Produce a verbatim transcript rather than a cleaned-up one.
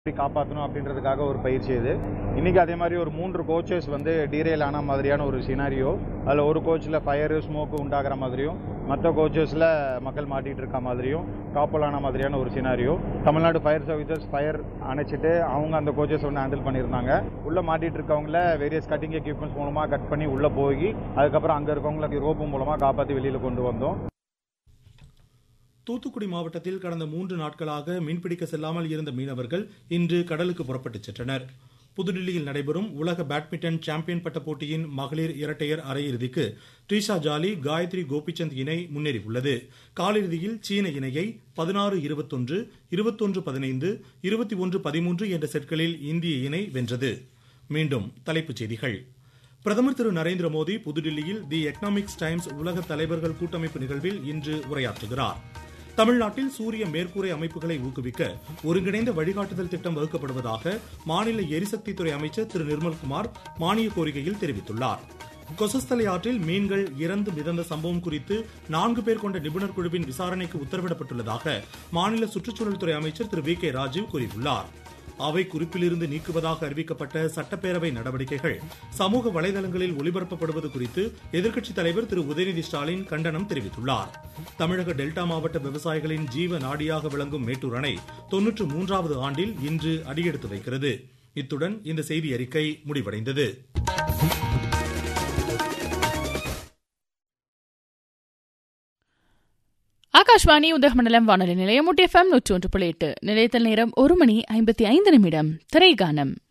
காப்பாற்றணும் அப்படின்றதுக்காக ஒரு பயிற்சி இது. இன்னைக்கு அதே மாதிரி ஒரு மூன்று கோச்சஸ் வந்து டீரெயில் ஆன மாதிரியான ஒரு சினாரியோ, அதில் ஒரு கோச்சில் ஃபயரு ஸ்மோக்கு உண்டாகிற மாதிரியும், மற்ற கோச்சஸில் மக்கள் மாட்டிகிட்டு இருக்க மாதிரியும், டாப்பல் ஆன மாதிரியான ஒரு scenario. Tamil Nadu fire services fire அணைச்சிட்டு அவங்க அந்த கோச்சஸ் வந்து ஹேண்டில் பண்ணியிருந்தாங்க. உள்ளே மாட்டிகிட்டு இருக்கவங்கள வேரியஸ் கட்டிங் எக்யூப்மெண்ட்ஸ் மூலமாக கட் பண்ணி உள்ளே போய் அதுக்கப்புறம் அங்கே இருக்கவங்களுக்கு ரோப்பு மூலமாக காப்பாற்றி வெளியில் கொண்டு வந்தோம். தூத்துக்குடி மாவட்டத்தில் கடந்த மூன்று நாட்களாக மீன்பிடிக்க செல்லாமல் இருந்த மீனவர்கள் இன்று கடலுக்கு புறப்பட்டுச் சென்றனர். புதுடில்லியில் நடைபெறும் உலக பேட்மிண்டன் சாம்பியன் பட்ட போட்டியின் மகளிர் இரட்டையர் அரையிறுதிக்கு ட்ரீஷா ஜாலி, காயத்ரி கோபிசந்த் இணை முன்னேறியுள்ளது. காலிறுதியில் சீன இணையை பதினாறு இருபத்தொன்று, இருபத்தொன்று பதினைந்து, இருபத்தி ஒன்று பதிமூன்று என்ற செட்களில் இந்திய இணை வென்றது. மீண்டும் தலைப்புச் செய்திகள். பிரதமர் திரு நரேந்திர மோடி புதுடில்லியில் தி எக்கனாமிக்ஸ் டைம்ஸ் உலக தலைவர்கள் கூட்டமைப்பு நிகழ்வில் இன்று உரையாற்றுகிறார். தமிழ்நாட்டில் சூரிய மேற்கூரை அமைப்புகளை ஊக்குவிக்க ஒருங்கிணைந்த வழிகாட்டுதல் திட்டம் வகுக்கப்படுவதாக மாநில எரிசக்தித்துறை அமைச்சர் திரு நிர்மல்குமார் மானிய கோரிக்கையில் தெரிவித்துள்ளார். கொசஸ்தலை ஆற்றில் மீன்கள் இறந்து மிதந்த சம்பவம் குறித்து நான்கு பேர் கொண்ட நிபுணர் குழுவின் விசாரணைக்கு உத்தரவிடப்பட்டுள்ளதாக மாநில சுற்றுச்சூழல் துறை அமைச்சர் திரு வி கே ராஜீவ் கூறியுள்ளார். அவை குறிப்பிலிருந்து நீக்குவதாக அறிவிக்கப்பட்ட சட்டப்பேரவை நடவடிக்கைகள் சமூக வலைதளங்களில் ஒளிபரப்பப்படுவது குறித்து எதிர்க்கட்சித் தலைவர் திரு உதயநிதி ஸ்டாலின் கண்டனம் தெரிவித்துள்ளார். தமிழக டெல்டா மாவட்ட விவசாயிகளின் ஜீவ நாடியாக விளங்கும் மேட்டூர் அணை தொன்னூற்று மூன்றாவது ஆண்டில் இன்று அடியெடுத்து வைக்கிறது. இத்துடன் இந்த செய்தி அறிக்கை முடிவடைந்தது. ஆகாஷ்வாணி உதகமண்டலம் வானொலி நிலையம் எஃப்எம் நூற்றி ஒன்று புள்ளி எட்டு. நிலையத்தில் நேரம் ஒரு மணி ஐம்பத்தி ஐந்து நிமிடம். திரைகானம்.